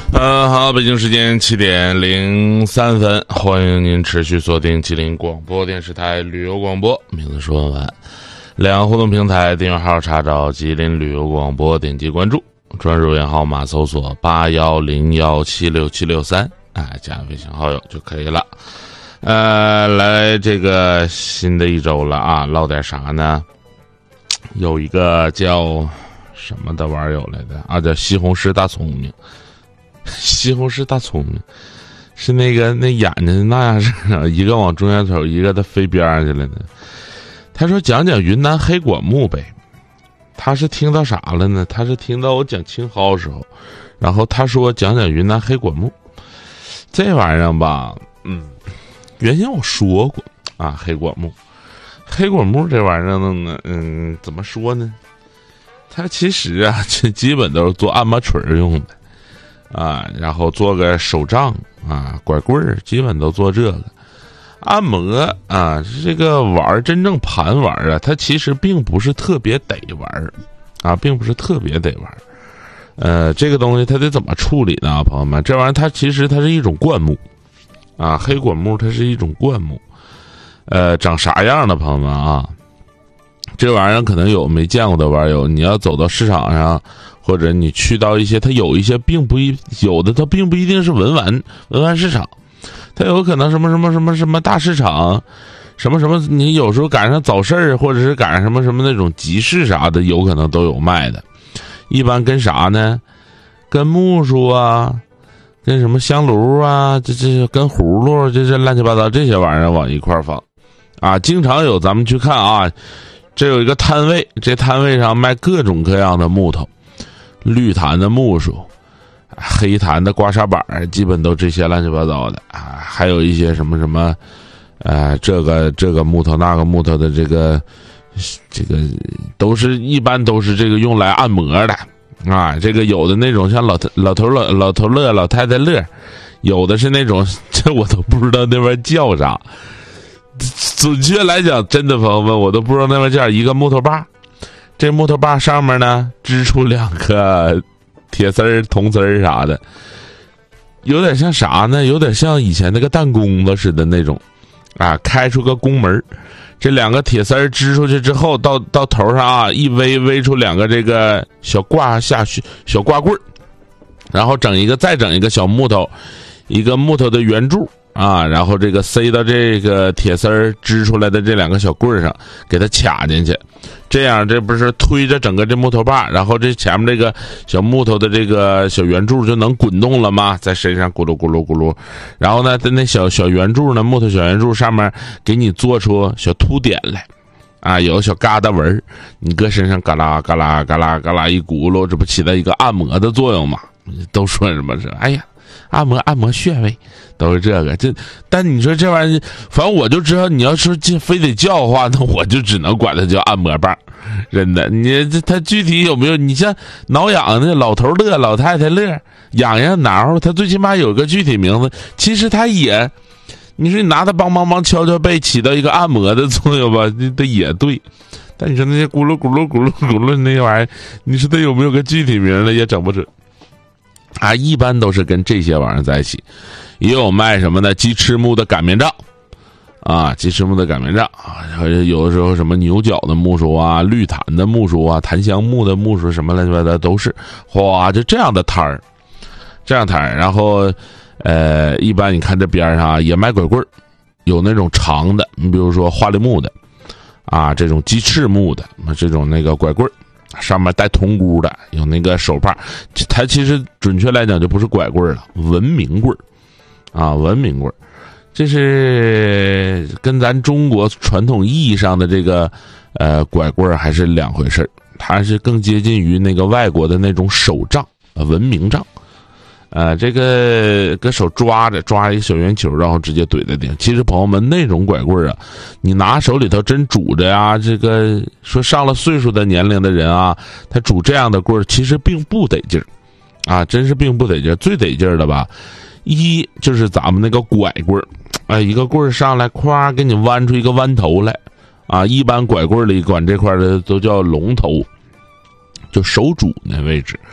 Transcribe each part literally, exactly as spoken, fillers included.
呃，好，北京时间七点零三分，欢迎您持续锁定吉林广播电视台旅游广播，名字说完，两个互动平台订阅号查找吉林旅游广播，点击关注，专属员号码搜索八幺零幺七六七六三，哎，加微信好友就可以了。呃，来这个新的一周了啊，唠点啥呢？有一个叫什么的玩意儿有来的啊，叫西红柿大聪明。西红柿大聪明是那个那眼睛那样式的，一个往中间走，一个他飞边上去了呢。他说讲讲云南黑果木呗，他是听到啥了呢？他是听到我讲青蒿的时候，然后他说讲讲云南黑果木这玩意儿吧，嗯，原先我说过啊，黑果木，黑果木这玩意儿呢，嗯，怎么说呢？它其实啊，这基本都是做按摩锤用的。啊，然后做个手杖啊，拐棍儿，基本都做这个。按摩啊，这个玩真正盘玩啊，它其实并不是特别得玩啊，并不是特别得玩。呃，这个东西它得怎么处理呢？朋友们，这玩意儿它其实它是一种灌木啊，黑果木它是一种灌木。呃，长啥样的朋友们啊？这玩意儿可能有没见过的玩友，你要走到市场上。或者你去到一些，它有一些并不一有的，它并不一定是文玩文玩市场，它有可能什么什么什么什么大市场，什么什么，你有时候赶上早市儿，或者是赶上什么什么那种集市啥的，有可能都有卖的。一般跟啥呢？跟木梳啊，跟什么香炉啊，这这跟葫芦，这这乱七八糟这些玩意儿往一块儿放啊。经常有咱们去看啊，这有一个摊位，这摊位上卖各种各样的木头。绿檀的木梳，黑檀的刮痧板，基本都这些乱七八糟的啊，还有一些什么什么，呃，这个这个木头那个木头的这个，这个都是一般都是这个用来按摩的啊。这个有的那种像老头老头老老头乐老太太乐，有的是那种这我都不知道那边叫啥。准确来讲，真的朋友们，我都不知道那边叫一个木头把。这木头把上面呢支出两个铁丝儿、铜丝儿啥的，有点像啥呢？有点像以前那个弹弓子似的那种，啊，开出个弓门，这两个铁丝儿支出去之后，到到头上啊一围围出两个这个小挂下去小挂棍儿，然后整一个再整一个小木头，一个木头的圆柱。啊，然后这个塞到这个铁丝儿支出来的这两个小棍儿上，给它卡进去，这样这不是推着整个这木头把，然后这前面这个小木头的这个小圆柱就能滚动了吗？在身上咕噜咕噜咕噜，然后呢，在那小小圆柱呢，木头小圆柱上面给你做出小凸点来，啊，有小疙瘩纹，你搁身上嘎啦嘎啦嘎啦嘎啦一咕噜，这不起到一个按摩的作用吗？都说什么是？哎呀。按摩按摩穴位都是这个，这但你说这玩意儿，反正我就知道，你要说这非得叫的话，那我就只能管它叫按摩棒，真的。你这它具体有没有？你像挠痒的老头乐、老太太乐、痒痒挠，它最起码有个具体名字。其实它也，你说你拿它梆梆梆敲敲背，起到一个按摩的作用吧，这也对。但你说那些咕噜咕噜咕噜咕噜那玩意儿，你说它有没有个具体名的，也整不准。啊，一般都是跟这些玩意儿在一起，也有卖什么的鸡翅木的擀面杖，啊，鸡翅木的擀面杖啊，有的时候什么牛角的木梳啊、绿檀的木梳啊、檀香木的木梳什么乱七八糟都是，哗，就这样的摊儿，这样摊儿。然后，呃，一般你看这边上也卖拐棍儿，有那种长的，你比如说花梨木的，啊，这种鸡翅木的，这种那个拐棍儿。上面带铜箍的，有那个手帕，它其实准确来讲就不是拐棍了，文明棍啊，文明棍，这是跟咱中国传统意义上的这个呃拐棍还是两回事，它是更接近于那个外国的那种手杖，呃，文明杖。呃，这个搁手抓着抓一个小圆球，然后直接怼在顶。其实朋友们，那种拐棍啊，你拿手里头真拄着呀，这个说上了岁数的年龄的人啊，他拄这样的棍儿，其实并不得劲儿，啊，真是并不得劲儿。最得劲儿的吧，一就是咱们那个拐棍儿，哎，一个棍儿上来，咵给你弯出一个弯头来，啊，一般拐棍儿里管这块的都叫龙头，就手拄那位置。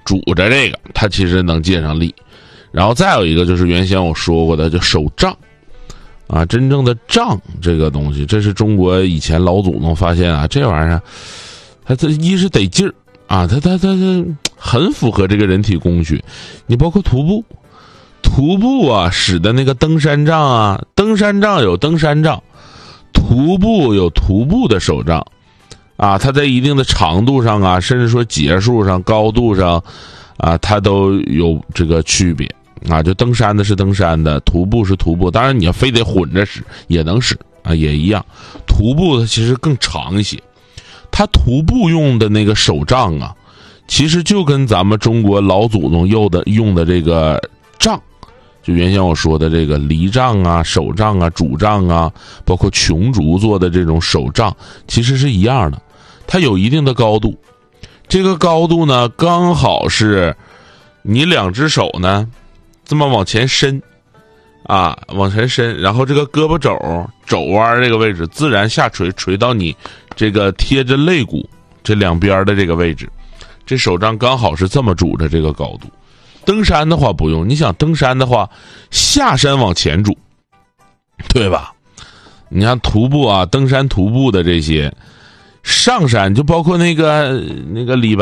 拄着这个，它其实能借上力。然后再有一个就是原先我说过的，就手杖啊，真正的杖这个东西，这是中国以前老祖宗发现啊，这玩意儿它这一是得劲儿啊，它它它它很符合这个人体工学。你包括徒步，徒步啊使的那个登山杖啊，登山杖有登山杖，徒步有徒步的手杖啊，它在一定的长度上啊，甚至说节数上、高度上啊，它都有这个区别啊。就登山的是登山的，徒步是徒步，当然你要非得混着使也能使啊，也一样。徒步它其实更长一些，它徒步用的那个手杖啊，其实就跟咱们中国老祖宗用的用的这个杖，就原先我说的这个犁杖啊、手杖啊、拄杖啊，包括琼竹做的这种手杖，其实是一样的。它有一定的高度，这个高度呢，刚好是你两只手呢这么往前伸啊，往前伸，然后这个胳膊肘肘弯这个位置自然下垂，垂到你这个贴着肋骨这两边的这个位置，这手杖刚好是这么拄着这个高度。登山的话不用，你想登山的话，下山往前拄，对吧？你看徒步啊，登山徒步的这些，上山就包括那个那个李白